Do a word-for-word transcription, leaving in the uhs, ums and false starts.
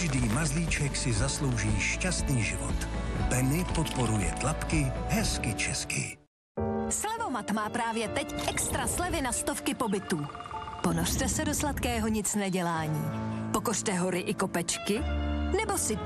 Každý mazlíček si zaslouží šťastný život. Penny podporuje tlapky hezky česky. Slevomat má právě teď extra slevy na stovky pobytů. Ponořte se do sladkého nic nedělání. Pokořte hory i kopečky, nebo si